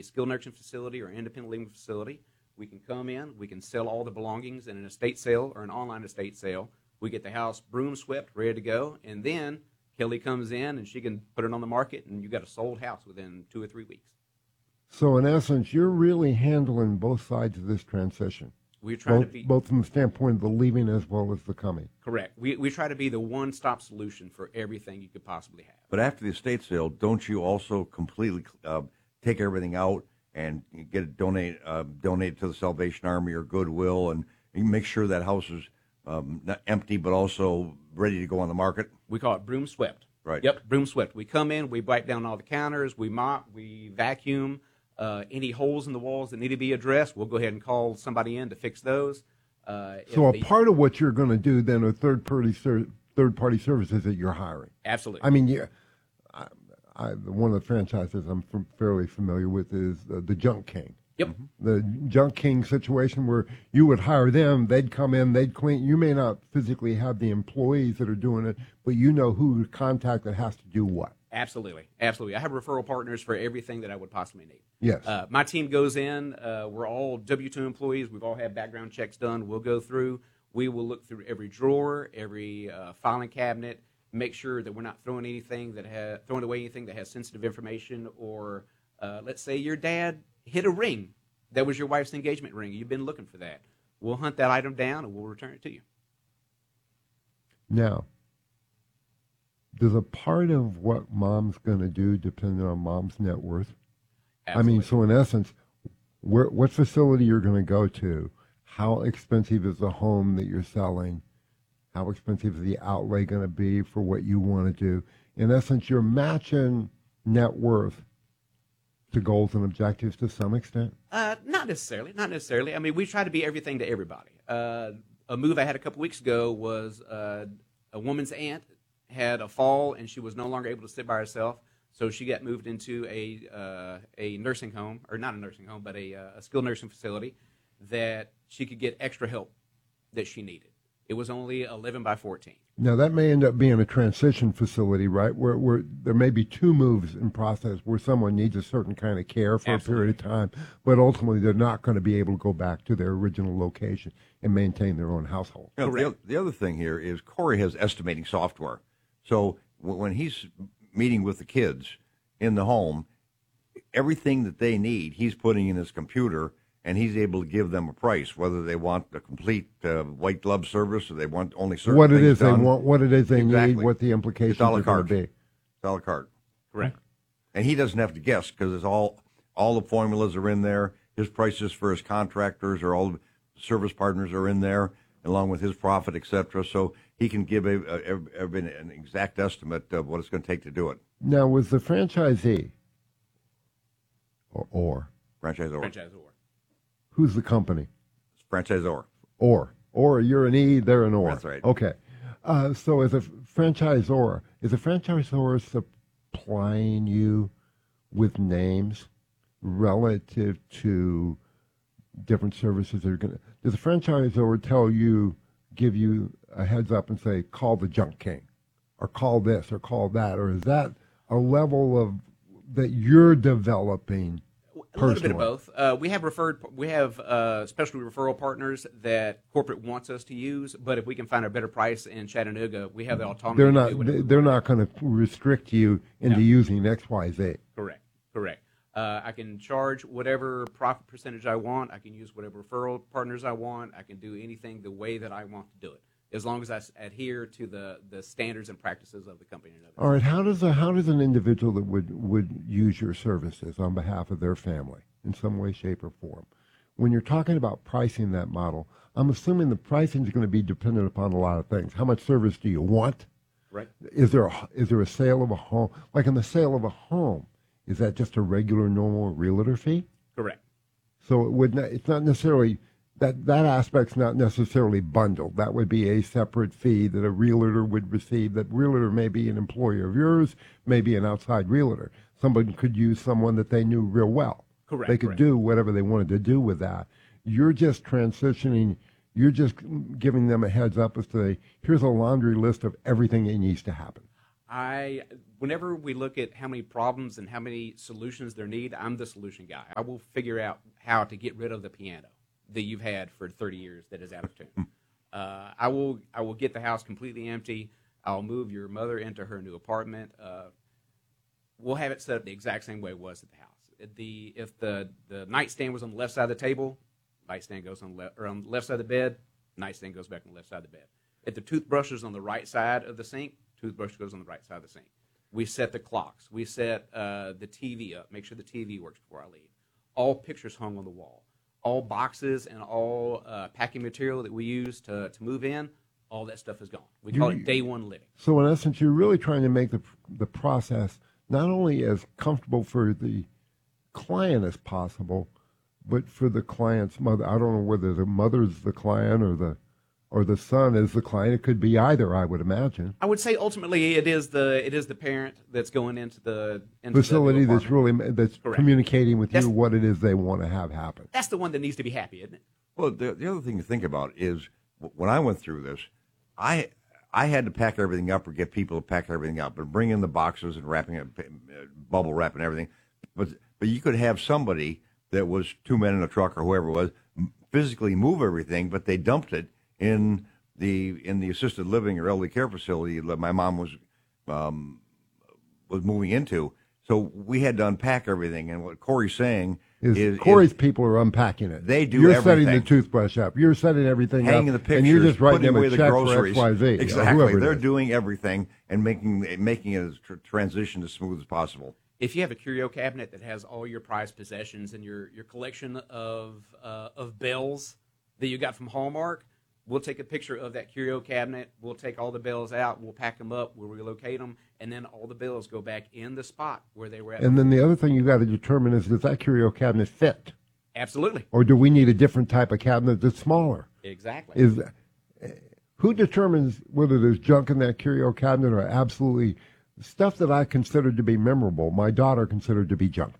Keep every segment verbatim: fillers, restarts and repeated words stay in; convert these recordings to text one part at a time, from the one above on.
skilled nursing facility or independent living facility. We can come in, we can sell all the belongings in an estate sale or an online estate sale. We get the house broom swept, ready to go, and then Kelly comes in and she can put it on the market, and you got a sold house within two or three weeks. So in essence, you're really handling both sides of this transition. We're trying both, to be both from the standpoint of the leaving as well as the coming. Correct. We we try to be the one-stop solution for everything you could possibly have. But after the estate sale, don't you also completely uh, take everything out and get it donate uh, donate to the Salvation Army or Goodwill, and you make sure that house is um, not empty but also ready to go on the market? We call it broom swept. Right. Yep, broom swept. We come in, we wipe down all the counters, we mop, we vacuum. Uh, any holes in the walls that need to be addressed, we'll go ahead and call somebody in to fix those. Uh, so a the, part of what you're going to do then are third-party ser- third-party services that you're hiring. Absolutely. I mean, yeah, I, I, one of the franchises I'm f- fairly familiar with is uh, the Junk King. Yep. Mm-hmm. The Junk King situation where you would hire them, they'd come in, they'd clean. You may not physically have the employees that are doing it, but you know who to contact that has to do what. Absolutely. Absolutely. I have referral partners for everything that I would possibly need. Yes. Uh, my team goes in. Uh, we're all W two employees. We've all had background checks done. We'll go through. We will look through every drawer, every uh, filing cabinet, make sure that we're not throwing anything that has throwing away anything that has sensitive information. Or uh, let's say your dad hid a ring. That was your wife's engagement ring. You've been looking for that. We'll hunt that item down and we'll return it to you. Now, does a part of what mom's going to do depend on mom's net worth? Absolutely. I mean, so in essence, where, what facility you're going to go to, how expensive is the home that you're selling, how expensive is the outlay going to be for what you want to do. In essence, you're matching net worth to goals and objectives to some extent? Uh, not necessarily. Not necessarily. I mean, we try to be everything to everybody. Uh, a move I had a couple weeks ago was uh, a woman's aunt had a fall, and she was no longer able to sit by herself, so she got moved into a uh, a nursing home, or not a nursing home, but a, uh, a skilled nursing facility that she could get extra help that she needed. It was only eleven by fourteen. Now, that may end up being a transition facility, right, where, where there may be two moves in process where someone needs a certain kind of care for Absolutely. a period of time, but ultimately they're not going to be able to go back to their original location and maintain their own household. You know, the, the other thing here is Corey has estimating software. So when he's meeting with the kids in the home, everything that they need, he's putting in his computer, and he's able to give them a price, whether they want a complete uh, white glove service or they want only certain What it things is they done. want, what it is they Exactly. need, what the implications It's a la are going carte. to be. It's a la carte. Correct. And he doesn't have to guess because it's all all the formulas are in there. His prices for his contractors or all the service partners are in there, along with his profit, et cetera. So he can give a, a, a, an exact estimate of what it's going to take to do it. Now, was the franchisee, or, or Franchisor. Franchisor. who's the company? Franchisor. Or. Or, you're an E, they're an or. That's right. Okay. Uh, so as a franchisor, is a franchisor supplying you with names relative to different services that are going to... Does a franchisor tell you, give you a heads up and say, call the Junk King, or call this, or call that? Or is that a level of that you're developing A little bit personally? of both. Uh, we have referred, we have uh, specialty referral partners that corporate wants us to use. But if we can find a better price in Chattanooga, we have the autonomy. They're to not. do whatever we They're want. not going to restrict you into No. using X, Y, Z. Correct. Correct. Uh, I can charge whatever profit percentage I want. I can use whatever referral partners I want. I can do anything the way that I want to do it, as long as I s- adhere to the, the standards and practices of the company. And of All right. How does a how does an individual that would would use your services on behalf of their family in some way, shape, or form, when you're talking about pricing that model, I'm assuming the pricing is going to be dependent upon a lot of things. How much service do you want? Right. Is there a, is there a sale of a home? Like in the sale of a home, is that just a regular, normal realtor fee? Correct. So it would not, it's not necessarily that that aspect's not necessarily bundled. That would be a separate fee that a realtor would receive. That realtor may be an employer of yours, maybe an outside realtor. Somebody could use someone that they knew real well. Correct. They could correct. do whatever they wanted to do with that. You're just transitioning. You're just giving them a heads up as to, here's a laundry list of everything that needs to happen. I, whenever we look at how many problems and how many solutions there need, I'm the solution guy. I will figure out how to get rid of the piano that you've had for thirty years that is out of tune. uh, I will, I will get the house completely empty. I'll move your mother into her new apartment. Uh, we'll have it set up the exact same way it was at the house. The if the the nightstand was on the left side of the table, nightstand goes on the left, or on the left side of the bed, nightstand goes back on the left side of the bed. If the toothbrush is on the right side of the sink, toothbrush goes on the right side of the sink. We set the clocks. We set uh, the T V up. Make sure the T V works before I leave. All pictures hung on the wall. All boxes and all uh, packing material that we use to, to move in, all that stuff is gone. We call You- it day one living. So in essence, you're really trying to make the the process not only as comfortable for the client as possible, but for the client's mother. I don't know whether the mother's the client or the or the son is the client. It could be either, I would imagine. I would say ultimately it is the it is the parent that's going into the into Facility the new that's apartment. really that's Correct. communicating with That's- you what it is they want to have happen. That's the one that needs to be happy, isn't it? Well, the, the other thing to think about is w- when I went through this, I I had to pack everything up or get people to pack everything up, but bring in the boxes and wrapping it, uh, bubble wrap and everything. But but you could have somebody that was two men in a truck or whoever it was m- physically move everything, but they dumped it in the in the assisted living or elderly care facility that my mom was um, was moving into. So we had to unpack everything, and what Corey's saying Is, is, Corey's is people are unpacking it. They do You're everything. setting the toothbrush up. You're setting everything hanging up, the pictures, and you're just writing putting them away a the check groceries. for X Y Z. Exactly, whoever it they're is. doing everything and making making it as tr- transition as smooth as possible. If you have a curio cabinet that has all your prized possessions and your, your collection of uh, of bells that you got from Hallmark, we'll take a picture of that curio cabinet. We'll take all the bells out. We'll pack them up. We'll relocate them, and then all the bells go back in the spot where they were at. And then the other thing you got to determine is, does that curio cabinet fit, Absolutely, or do we need a different type of cabinet that's smaller? exactly. Is uh, who determines whether there's junk in that curio cabinet or absolutely stuff that I considered to be memorable? My daughter considered to be junk.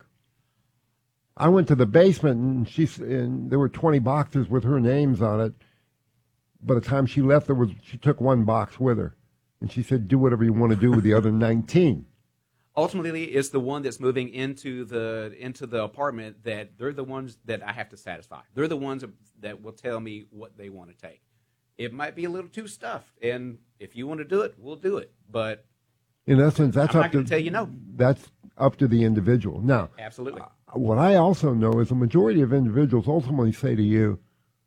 I went to the basement and she s- and there were twenty boxes with her names on it. By the time she left, there was she took one box with her, and she said, "Do whatever you want to do with the other nineteen." Ultimately, it's the one that's moving into the into the apartment that they're the ones that I have to satisfy. They're the ones that will tell me what they want to take. It might be a little too stuffed, and if you want to do it, we'll do it. But In essence, that's I'm up not going to to tell you no. that's up to the individual. Now, Absolutely. what I also know is the majority of individuals ultimately say to you,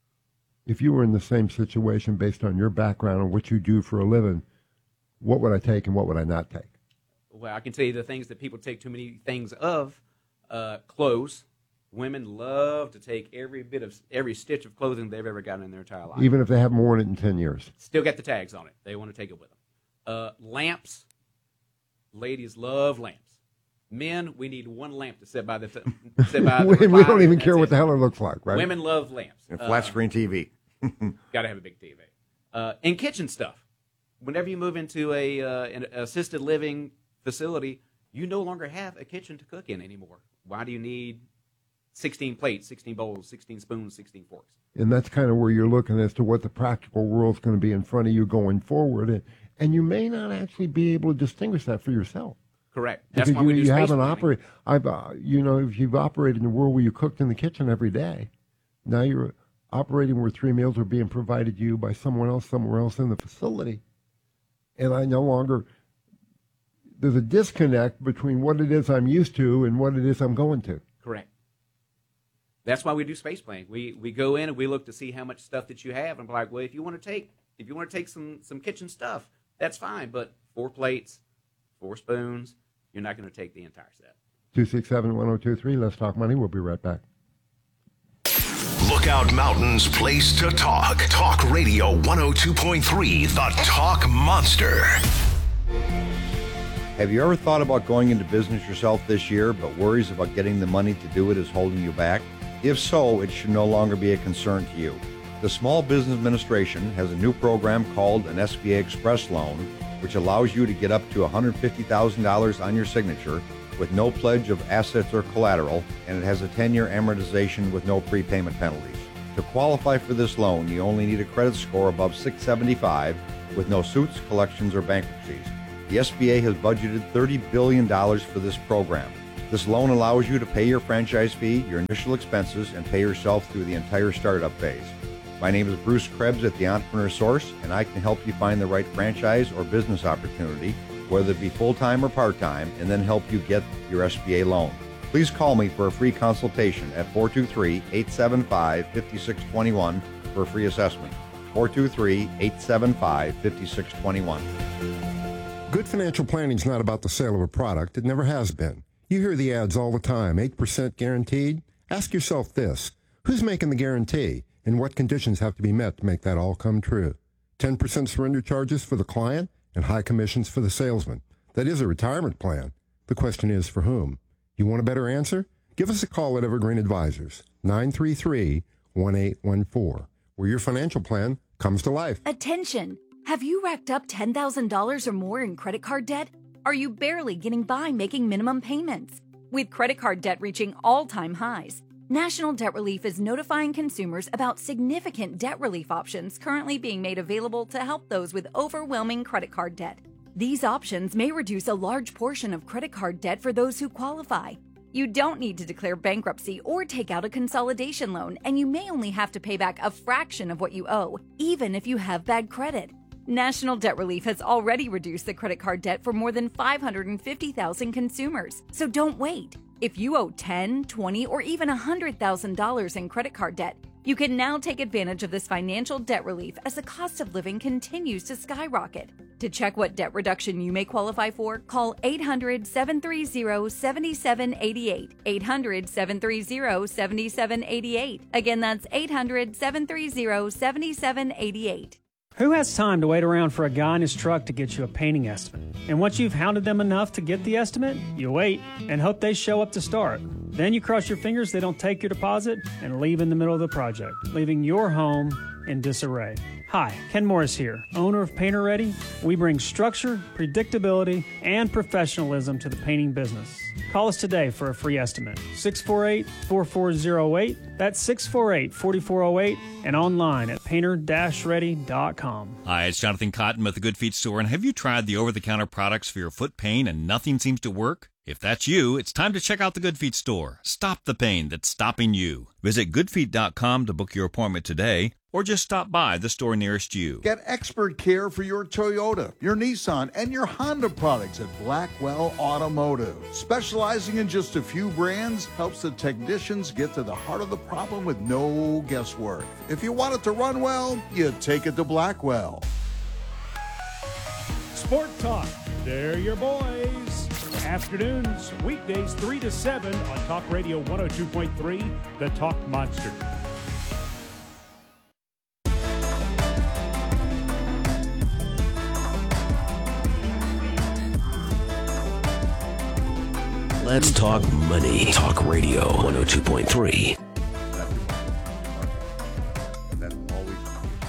if you were in the same situation based on your background and what you do for a living, what would I take and what would I not take? Well, I can tell you the things that people take too many things of. Uh, clothes. Women love to take every bit of every stitch of clothing they've ever gotten in their entire life. Even if they haven't worn it in ten years. Still got the tags on it. They want to take it with them. Uh, lamps. Ladies love lamps. Men, we need one lamp to sit by the sit by the we, we don't refiner, even and care that's what it. the hell it looks like, right? Women love lamps. And flat screen T V. Got to have a big T V. Uh, and kitchen stuff. Whenever you move into a uh, an assisted living facility, you no longer have a kitchen to cook in anymore. Why do you need sixteen plates, sixteen bowls, sixteen spoons, sixteen forks? And that's kind of where you're looking as to what the practical world's going to be in front of you going forward. And, and you may not actually be able to distinguish that for yourself. Correct. That's Because why we you, do you space haven't planning. operated. I've, uh, you know, if you've operated in a world where you cooked in the kitchen every day, now you're operating where three meals are being provided to you by someone else somewhere else in the facility. And I no longer, there's a disconnect between what it is I'm used to and what it is I'm going to. Correct. That's why we do space planning. We we go in and we look to see how much stuff that you have, and be like, well, if you want to take if you want to take some some kitchen stuff, that's fine. But four plates, four spoons, you're not going to take the entire set. two six seven, one oh two three, Let's Talk Money. We'll be right back. Lookout Mountain's place to talk. Talk Radio one oh two point three, the Talk Monster. Have you ever thought about going into business yourself this year, but worries about getting the money to do it is holding you back? If so, it should no longer be a concern to you. The Small Business Administration has a new program called an S B A Express Loan, which allows you to get up to one hundred fifty thousand dollars on your signature with no pledge of assets or collateral, and it has a ten-year amortization with no prepayment penalties. To qualify for this loan, you only need a credit score above six seventy-five with no suits, collections, or bankruptcies. The S B A has budgeted thirty billion dollars for this program. This loan allows you to pay your franchise fee, your initial expenses, and pay yourself through the entire startup phase. My name is Bruce Krebs at the Entrepreneur Source, and I can help you find the right franchise or business opportunity, whether it be full-time or part-time, and then help you get your S B A loan. Please call me for a free consultation at four two three, eight seven five, five six two one for a free assessment. four two three, eight seven five, five six two one. Good financial planning is not about the sale of a product. It never has been. You hear the ads all the time, eight percent guaranteed. Ask yourself this, who's making the guarantee and what conditions have to be met to make that all come true? ten percent surrender charges for the client and high commissions for the salesman. That is a retirement plan. The question is for whom? You want a better answer? Give us a call at Evergreen Advisors, nine three three, one eight one four, where your financial plan comes to life. Attention! Have you racked up ten thousand dollars or more in credit card debt? Are you barely getting by making minimum payments? With credit card debt reaching all-time highs, National Debt Relief is notifying consumers about significant debt relief options currently being made available to help those with overwhelming credit card debt. These options may reduce a large portion of credit card debt for those who qualify. You don't need to declare bankruptcy or take out a consolidation loan, and you may only have to pay back a fraction of what you owe, even if you have bad credit. National Debt Relief has already reduced the credit card debt for more than five hundred fifty thousand consumers, so don't wait. If you owe ten thousand dollars, twenty thousand dollars, or even one hundred thousand dollars in credit card debt, you can now take advantage of this financial debt relief as the cost of living continues to skyrocket. To check what debt reduction you may qualify for, call eight hundred, seven three zero, seven seven eight eight, eight hundred, seven three zero, seven seven eight eight. Again, that's eight hundred, seven three zero, seven seven eight eight. Who has time to wait around for a guy in his truck to get you a painting estimate? And once you've hounded them enough to get the estimate, you wait and hope they show up to start. Then you cross your fingers they don't take your deposit and leave in the middle of the project, leaving your home in disarray. Hi, Ken Morris here, owner of Painter Ready. We bring structure, predictability, and professionalism to the painting business. Call us today for a free estimate. six four eight, four four zero eight. That's six four eight, four four zero eight and online at painter ready dot com. Hi, it's Jonathan Cotton with the Good Feet Store. And have you tried the over-the-counter products for your foot pain and nothing seems to work? If that's you, it's time to check out the Good Feet Store. Stop the pain that's stopping you. Visit good feet dot com to book your appointment today, or just stop by the store nearest you. Get expert care for your Toyota, your Nissan, and your Honda products at Blackwell Automotive. Specializing in just a few brands helps the technicians get to the heart of the problem with no guesswork. If you want it to run well, you take it to Blackwell. Sport Talk, they're your boys. Afternoons, weekdays three to seven on Talk Radio one oh two point three, The Talk Monster. Let's talk money. Talk Radio one oh two point three. That's always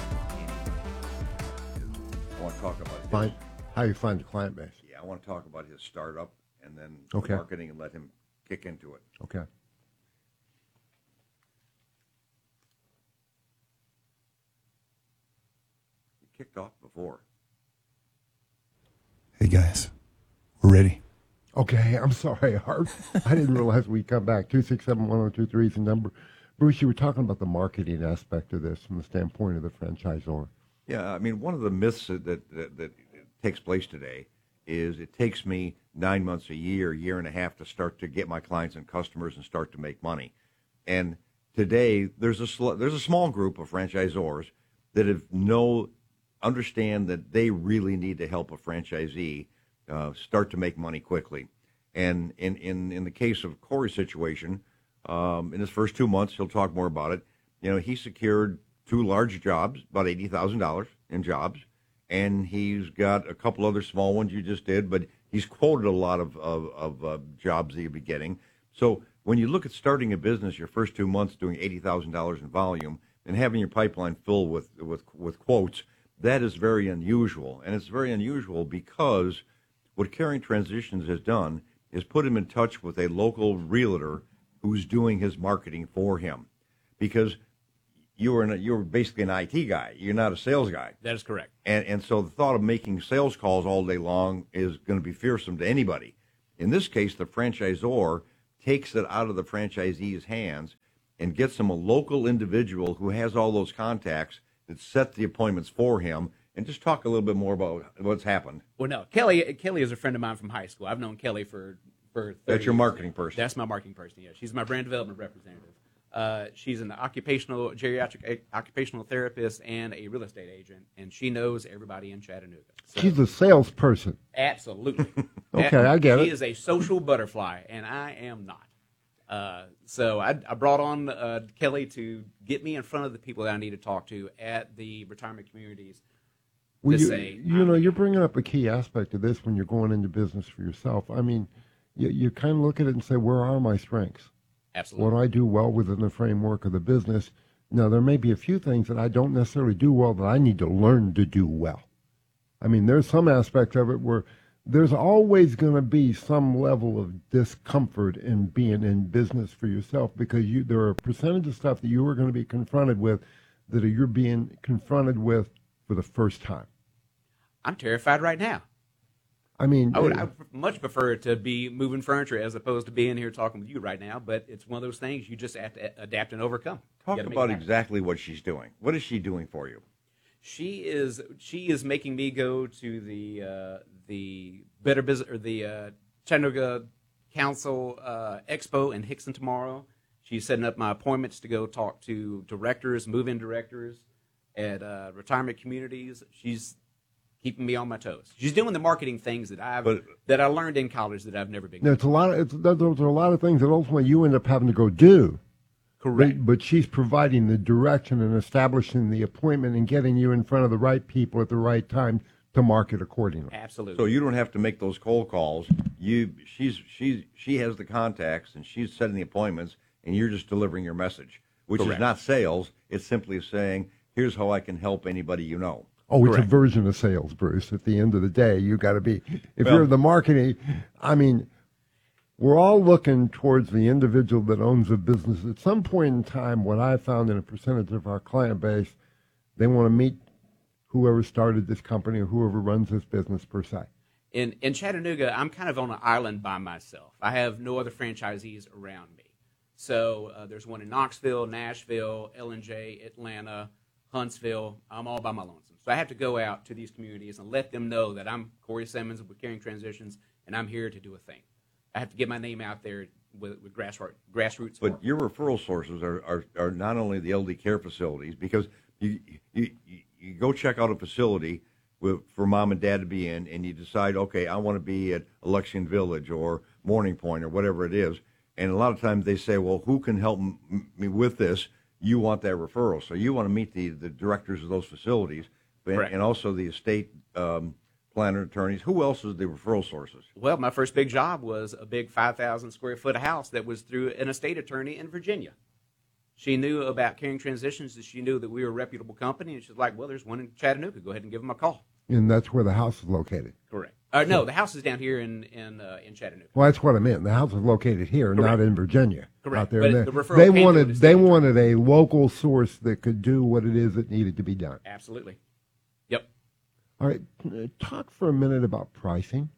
I want to talk about his, Find, how you find the client base. yeah, I want to talk about his startup and then Okay. marketing and let him kick into it. Okay. He kicked off before. Hey guys, we're ready. Okay, I'm sorry, Art. I didn't realize we'd come back. two six seven, one oh two three is the number. Bruce, you were talking about the marketing aspect of this from the standpoint of the franchisor. Yeah, I mean, one of the myths that, that, that, that takes place today is it takes me nine months, a year, year and a half to start to get my clients and customers and start to make money. And today, there's a sl- there's a small group of franchisors that have no understand that they really need to help a franchisee uh, start to make money quickly. And in, in, in the case of Corey's situation, um, in his first two months, he'll talk more about it. You know, he secured two large jobs, about eighty thousand dollars in jobs, and he's got a couple other small ones you just did, but he's quoted a lot of, of, of uh, jobs that he'll be getting. So when you look at starting a business, your first two months doing eighty thousand dollars in volume and having your pipeline filled with, with, with quotes, that is very unusual. And it's very unusual because what Caring Transitions has done is put him in touch with a local realtor who's doing his marketing for him. Because you were an, you were basically an I T guy. You're not a sales guy. That is correct. And and so the thought of making sales calls all day long is going to be fearsome to anybody. In this case, the franchisor takes it out of the franchisee's hands and gets him a local individual who has all those contacts that set the appointments for him. And just talk a little bit more about what's happened. Well, no, Kelly. Kelly is a friend of mine from high school. I've known Kelly for for. That's your years. marketing person. That's my marketing person. Yeah, she's my brand development representative. Uh, she's an occupational geriatric occupational therapist and a real estate agent, and she knows everybody in Chattanooga. So, She's a salesperson. absolutely. Okay, I get she it. She is a social butterfly, and I am not. Uh, so I, I brought on uh, Kelly to get me in front of the people that I need to talk to at the retirement communities. Well, to you, say, you know, you're bringing up a key aspect of this when you're going into business for yourself. I mean, you, you kind of look at it and say, where are my strengths? Absolutely. What do I do well within the framework of the business? Now, there may be a few things that I don't necessarily do well that I need to learn to do well. I mean, there's some aspects of it where there's always going to be some level of discomfort in being in business for yourself because you there are a percentage of stuff that you are going to be confronted with that you're being confronted with for the first time. I'm terrified right now. I mean, I would, it- I would much prefer to be moving furniture as opposed to being here talking with you right now, but it's one of those things you just have to a- adapt and overcome. You Talk gotta make about it happen. exactly what she's doing. What is she doing for you? She is she is making me go to the uh, the Better Business or the uh, Chattanooga Council uh, Expo in Hickson tomorrow. She's setting up my appointments to go talk to directors, move-in directors at uh, retirement communities. She's keeping me on my toes. She's doing the marketing things that I've But- that I learned in college that I've never been. There's a lot of it's, those are a lot of things that ultimately you end up having to go do. Correct. But, but she's providing the direction and establishing the appointment and getting you in front of the right people at the right time to market accordingly. Absolutely. So you don't have to make those cold calls. You, she's, she's, she has the contacts and she's setting the appointments, and you're just delivering your message, which Correct. is not sales. It's simply saying, "Here's how I can help anybody you know." Oh, it's Correct. a version of sales, Bruce. At the end of the day, you got to be. If Well- you're the marketing, I mean, we're all looking towards the individual that owns a business. At some point in time, what I found in a percentage of our client base, they want to meet whoever started this company or whoever runs this business per se. In in Chattanooga, I'm kind of on an island by myself. I have no other franchisees around me. So uh, there's one in Knoxville, Nashville, L and J, Atlanta, Huntsville. I'm all by my lonesome. So I have to go out to these communities and let them know that I'm Corey Simmons with Caring Transitions, and I'm here to do a thing. I have to get my name out there with, with grassroots grassroots. But work. your referral sources are, are, are not only the L D care facilities, because you, you, you, you go check out a facility with, for mom and dad to be in, and you decide, okay, I want to be at Election Village or Morning Point or whatever it is. And a lot of times they say, well, who can help m- me with this? You want that referral. So you want to meet the, the directors of those facilities, but, Correct. and also the estate um, planner attorneys. Who else is the referral sources? Well, my first big job was a big five thousand square foot house that was through an estate attorney in Virginia. She knew about Caring Transitions, and she knew that we were a reputable company, and she's like, well, there's one in Chattanooga. Go ahead and give them a call. And that's where the house is located. Correct. Uh, no, the house is down here in in uh, in Chattanooga. Well, that's what I meant. The house is located here, not Correct. in Virginia. Correct. Out there. But they the referral they came to wanted an estate they attorney. wanted a local source that could do what it is that needed to be done. Absolutely. Yep. All right, uh, talk for a minute about pricing.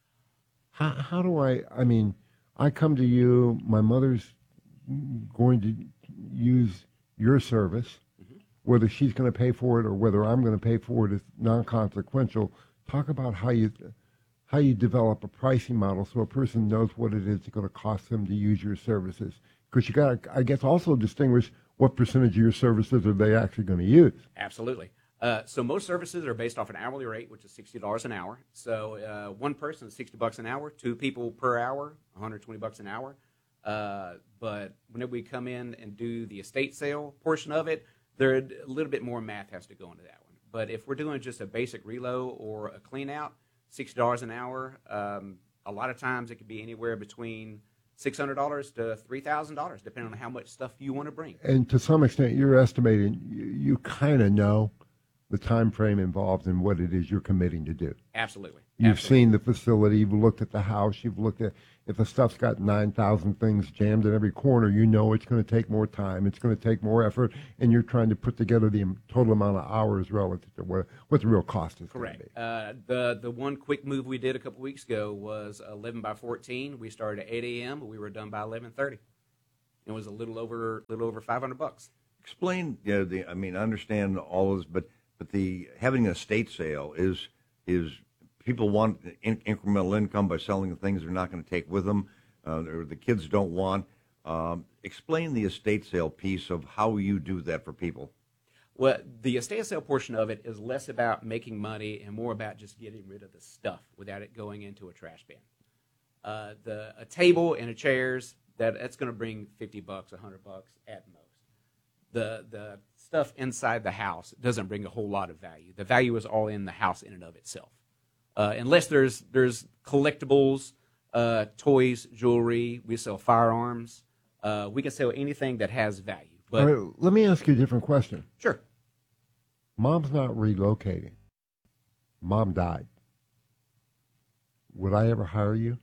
How how do I? I mean, I come to you. My mother's going to use your service. Whether she's going to pay for it or whether I'm going to pay for it is non-consequential. Talk about how you how you develop a pricing model so a person knows what it is going to cost them to use your services. Because you got to, I guess, also distinguish what percentage of your services are they actually going to use. Absolutely. Uh, so most services are based off an hourly rate, which is sixty dollars an hour. So uh, one person is sixty bucks an hour. Two people per hour, one hundred twenty bucks an hour. Uh, but whenever we come in and do the estate sale portion of it, there a little bit more math has to go into that one. But if we're doing just a basic reload or a clean out, sixty dollars an hour. Um, a lot of times it could be anywhere between six hundred dollars to three thousand dollars, depending on how much stuff you want to bring. And to some extent, you're estimating, you, you kind of know the time frame involved and what it is you're committing to do. Absolutely. You've Absolutely. seen the facility, you've looked at the house, you've looked at, if the stuff's got nine thousand things jammed in every corner, you know it's going to take more time, it's going to take more effort, and you're trying to put together the total amount of hours relative to what, what the real cost is going to Correct. be. Uh, the the one quick move we did a couple weeks ago was eleven by fourteen. We started at eight a.m., but we were done by eleven thirty. It was a little over little over five hundred bucks. Explain, you know, the, I mean, I understand all this, but but the having an estate sale is is people want in, incremental income by selling the things they're not going to take with them, uh, or the kids don't want. Um, explain the estate sale piece of how you do that for people. Well, the estate sale portion of it is less about making money and more about just getting rid of the stuff without it going into a trash bin. Uh, the a table and a chairs that that's going to bring fifty bucks, a hundred bucks at most. The the stuff inside the house doesn't bring a whole lot of value. The value is all in the house in and of itself. Uh, unless there's there's collectibles, uh, toys, jewelry. We sell firearms. Uh, we can sell anything that has value. But All right, let me ask you a different question. Sure. Mom's not relocating. Mom died. Would I ever hire you?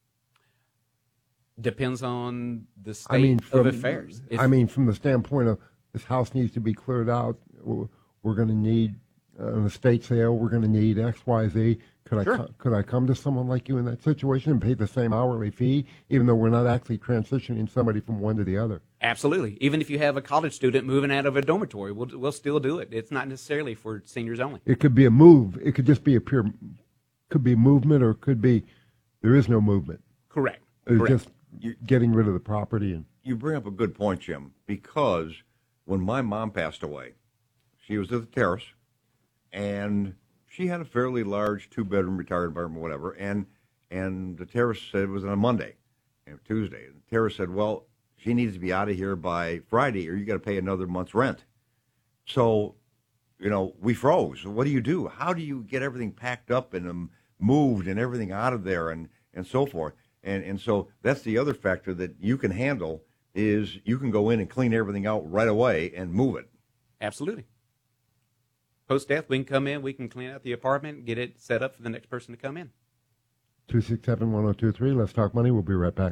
Depends on the state I mean, from, of affairs. If, I mean, from the standpoint of this house needs to be cleared out. We're, we're going to need an estate sale. We're going to need X, Y, Z. Could Sure. I co- could I come to someone like you in that situation and pay the same hourly fee, even though we're not actually transitioning somebody from one to the other? Absolutely. Even if you have a college student moving out of a dormitory, we'll we'll still do it. It's not necessarily for seniors only. It could be a move. It could just be a pure, could be movement, or it could be there is no movement. Correct. It's Correct. just getting rid of the property. And You bring up a good point, Jim, because when my mom passed away, she was at the terrace, and she had a fairly large two-bedroom retired apartment, whatever, and and the terrace said it was on a Monday, and Tuesday. And the terrace said, well, she needs to be out of here by Friday, or you got to pay another month's rent. So, you know, we froze. What do you do? How do you get everything packed up and um, moved and everything out of there and, and so forth? And and so that's the other factor that you can handle is you can go in and clean everything out right away and move it. Absolutely. Post-death, we can come in, we can clean out the apartment, get it set up for the next person to come in. two six seven, one oh two three, Let's Talk Money. We'll be right back.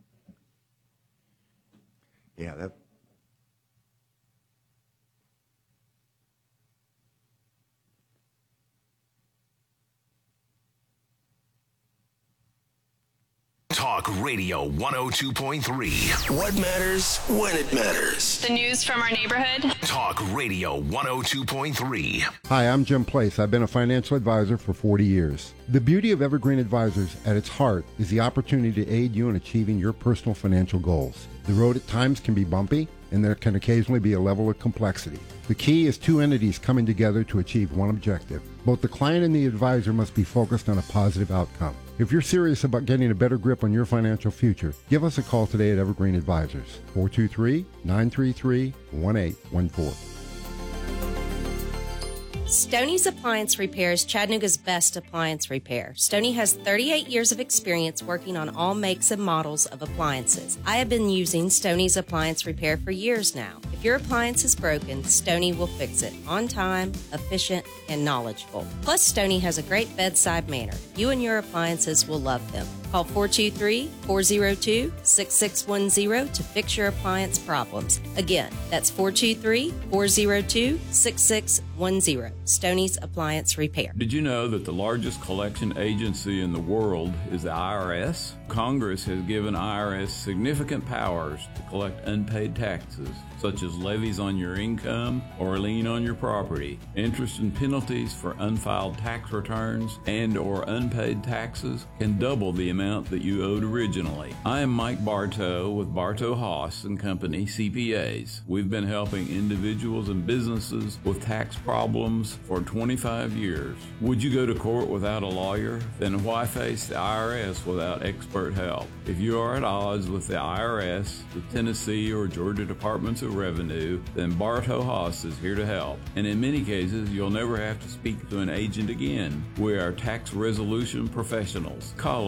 Yeah, that. Talk Radio one oh two point three. What matters when it matters. The news from our neighborhood. Talk Radio one oh two point three. Hi, I'm Jim Place. I've been a financial advisor for forty years. The beauty of Evergreen Advisors at its heart is the opportunity to aid you in achieving your personal financial goals. The road at times can be bumpy, and there can occasionally be a level of complexity. The key is two entities coming together to achieve one objective. Both the client and the advisor must be focused on a positive outcome. If you're serious about getting a better grip on your financial future, give us a call today at Evergreen Advisors, four two three, nine three three, one eight one four. Stoney's Appliance Repair is Chattanooga's best appliance repair. Stoney has thirty-eight years of experience working on all makes and models of appliances. I have been using Stoney's Appliance Repair for years now. If your appliance is broken, Stoney will fix it on time, efficient, and knowledgeable. Plus, Stoney has a great bedside manner. You and your appliances will love them. Call four two three, four oh two, six six one oh to fix your appliance problems. Again, that's four two three, four oh two, six six one oh. Stoney's Appliance Repair. Did you know that the largest collection agency in the world is the I R S? Congress has given I R S significant powers to collect unpaid taxes, such as levies on your income or a lien on your property, interest and penalties for unfiled tax returns and or unpaid taxes can double the amount that you owed originally. I am Mike Bartow with Bartow Haas and Company C P As. We've been helping individuals and businesses with tax problems for twenty-five years. Would you go to court without a lawyer? Then why face the I R S without expert help? If you are at odds with the I R S, the Tennessee or Georgia Departments of Revenue, then Bartow Haas is here to help. And in many cases, you'll never have to speak to an agent again. We are tax resolution professionals. Call us for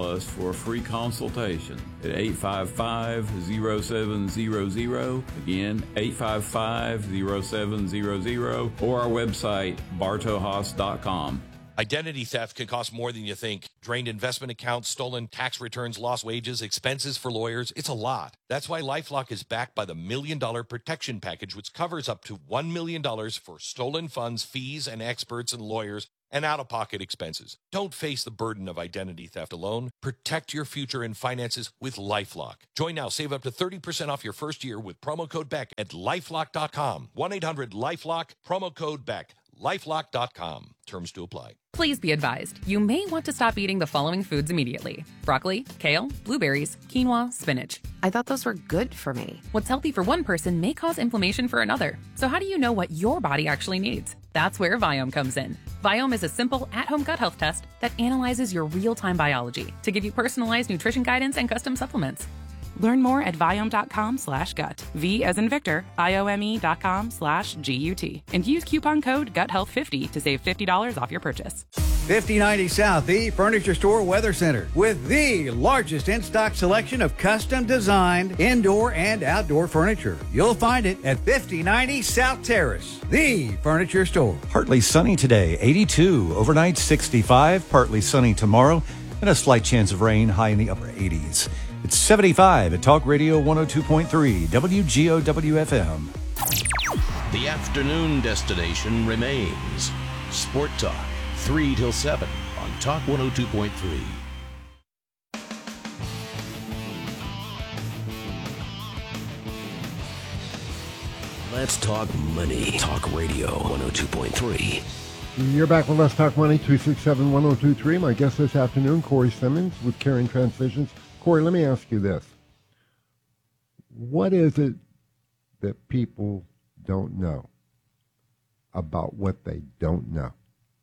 for a free consultation at eight five five, zero seven zero zero. Again, eight five five, zero seven zero zero, or our website, bartohaas dot com. Identity theft can cost more than you think. Drained investment accounts, stolen tax returns, lost wages, expenses for lawyers. It's a lot. That's why LifeLock is backed by the Million Dollar Protection Package, which covers up to one million dollars for stolen funds, fees, and experts and lawyers, and out-of-pocket expenses. Don't face the burden of identity theft alone. Protect your future and finances with LifeLock. Join now. Save up to thirty percent off your first year with promo code Beck at lifelock dot com. one eight hundred LifeLock, promo code Beck. lifelock dot com. Terms to apply. Please be advised, you may want to stop eating the following foods immediately. Broccoli, kale, blueberries, quinoa, spinach. I thought those were good for me. What's healthy for one person may cause inflammation for another. So how do you know what your body actually needs? That's where Viome comes in. Viome is a simple at-home gut health test that analyzes your real-time biology to give you personalized nutrition guidance and custom supplements. Learn more at Viome.com slash gut. V as in Victor, I-O-M-E dot com slash G-U-T. And use coupon code gut health fifty to save fifty dollars off your purchase. fifty ninety South, the Furniture Store Weather Center, with the largest in-stock selection of custom-designed indoor and outdoor furniture. You'll find it at fifty ninety South Terrace, the Furniture Store. Partly sunny today, eighty-two. Overnight, sixty-five. Partly sunny tomorrow, and a slight chance of rain, high in the upper eighties. It's seventy-five at Talk Radio one oh two point three, W G O W F M. The afternoon destination remains Sport Talk, three till seven on Talk one oh two point three. Let's talk money. Talk Radio one oh two point three. You're back with Let's Talk Money, two six seven, one oh two three. My guest this afternoon, Corey Simmons with Caring Transitions. Corey, let me ask you this. What is it that people don't know about what they don't know?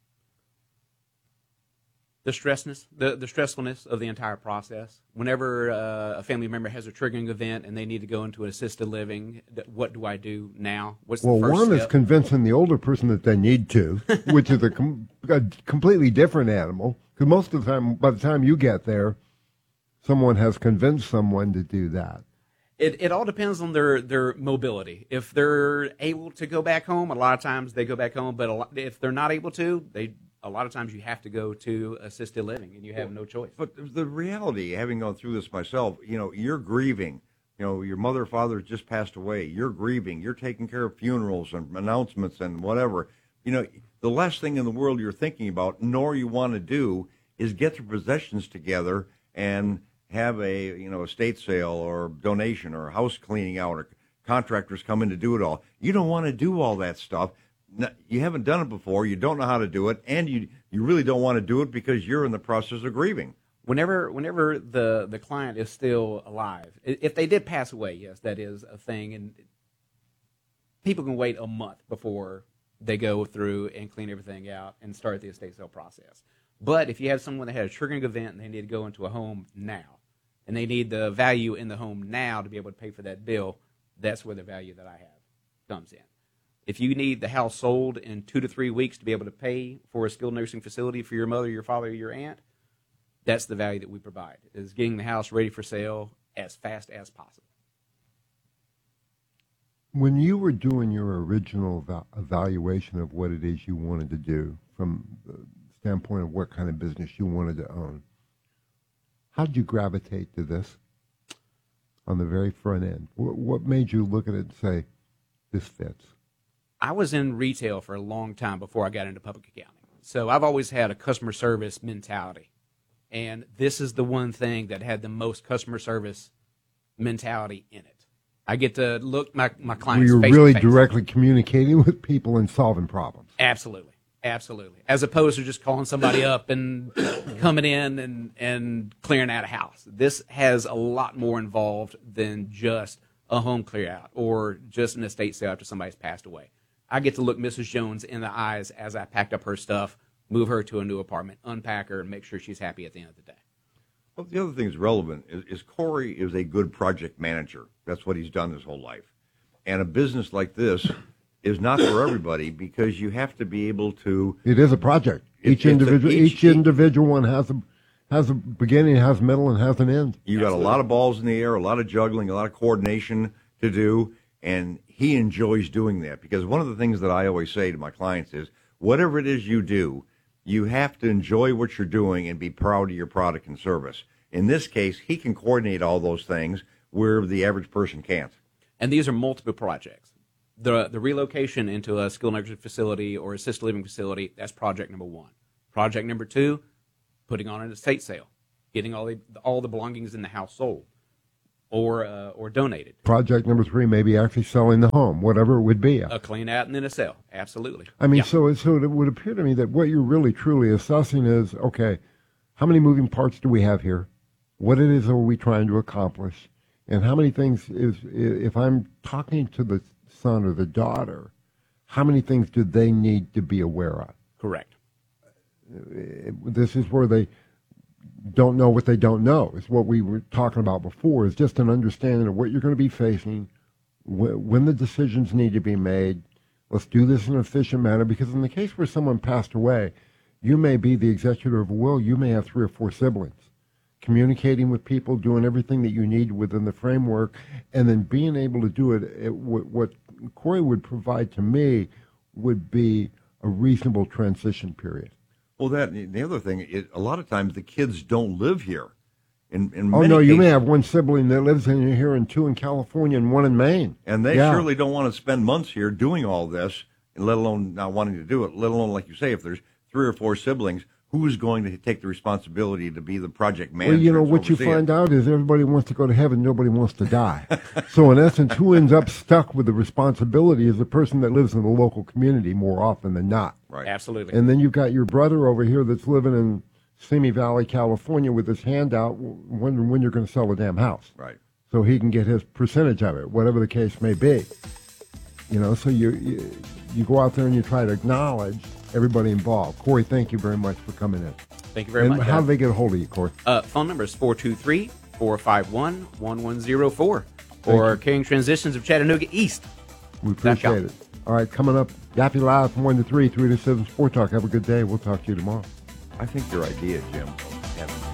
The stressness, the, the stressfulness of the entire process. Whenever uh, a family member has a triggering event and they need to go into assisted living, what do I do now? What's well, the first one step? is convincing the older person that they need to, which is a, com- a completely different animal. Because most of the time, by the time you get there, someone has convinced someone to do that. It it all depends on their, their mobility. If they're able to go back home, a lot of times they go back home. But a lot, if they're not able to, they a lot of times you have to go to assisted living, and you have no choice. But the reality, having gone through this myself, you know, you're grieving. You know, your mother or father just passed away. You're grieving. You're taking care of funerals and announcements and whatever. You know, the last thing in the world you're thinking about, nor you want to do, is get your possessions together and have a, you know, estate sale or donation or house cleaning out or contractors come in to do it all. You don't want to do all that stuff. You haven't done it before. You don't know how to do it, and you you really don't want to do it because you're in the process of grieving. Whenever whenever the, the client is still alive, if they did pass away, yes, that is a thing, and people can wait a month before they go through and clean everything out and start the estate sale process. But if you have someone that had a triggering event and they need to go into a home now, and they need the value in the home now to be able to pay for that bill, that's where the value that I have comes in. If you need the house sold in two to three weeks to be able to pay for a skilled nursing facility for your mother, your father, or your aunt, that's the value that we provide, is getting the house ready for sale as fast as possible. When you were doing your original eva- evaluation of what it is you wanted to do from the standpoint of what kind of business you wanted to own, how did you gravitate to this on the very front end? What, what made you look at it and say, this fits? I was in retail for a long time before I got into public accounting. So I've always had a customer service mentality. And this is the one thing that had the most customer service mentality in it. I get to look my, my clients Were you face really to face. directly communicating with people and solving problems? Absolutely. Absolutely. As opposed to just calling somebody up and coming in and, and clearing out a house. This has a lot more involved than just a home clear out or just an estate sale after somebody's passed away. I get to look Missus Jones in the eyes as I packed up her stuff, move her to a new apartment, unpack her, and make sure she's happy at the end of the day. Well, the other thing that's relevant is, is Corey is a good project manager. That's what he's done his whole life. And a business like this is not for everybody because you have to be able to. It is a project. It, each individual, a, each, each individual one has a has a beginning, has a middle, and has an end. You got Absolutely. a lot of balls in the air, a lot of juggling, a lot of coordination to do, and he enjoys doing that. Because one of the things that I always say to my clients is, whatever it is you do, you have to enjoy what you're doing and be proud of your product and service. In this case, he can coordinate all those things where the average person can't. And these are multiple projects. The the relocation into a skilled nursing facility or assisted living facility, that's project number one. Project number two, putting on an estate sale, getting all the all the belongings in the house sold or uh, or donated. Project number three, maybe actually selling the home, whatever it would be. A clean out and then a sale. Absolutely. I mean, Yeah. so so it would appear to me that what you're really truly assessing is, okay, how many moving parts do we have here? What it is are we trying to accomplish? And how many things is, if I'm talking to the son or the daughter, how many things do they need to be aware of? Correct. This is where they don't know what they don't know. It's what we were talking about before, is just an understanding of what you're going to be facing, wh- when the decisions need to be made. Let's do this in an efficient manner, because in the case where someone passed away, you may be the executor of a will, you may have three or four siblings. Communicating with people, doing everything that you need within the framework, and then being able to do it, it what, what Corey would provide to me would be a reasonable transition period. Well, that the other thing, it, a lot of times the kids don't live here. In, in Oh, many no, you may cases- have one sibling that lives in here and two in California and one in Maine. And they Yeah. surely don't want to spend months here doing all this, and let alone not wanting to do it, let alone, like you say, if there's three or four siblings, who's going to take the responsibility to be the project manager? Well, you know, to what you oversee it? find out is everybody wants to go to heaven, nobody wants to die. So in essence, who ends up stuck with the responsibility is the person that lives in the local community more often than not. Right. Absolutely. And then you've got your brother over here that's living in Simi Valley, California, with his handout, wondering when you're going to sell the damn house. Right. So he can get his percentage of it, whatever the case may be. You know, so you you, you go out there and you try to acknowledge everybody involved. Corey, thank you very much for coming in. Thank you very and much. How uh, do they get a hold of you, Corey? Uh, phone number is four two three, four five one, one one zero four Thank or you. Carrying Transitions of Chattanooga East. We Dot com. appreciate it. All right, coming up, Yappy Live from one to three, three to seven Sport Talk. Have a good day. We'll talk to you tomorrow. I think your idea, Jim, having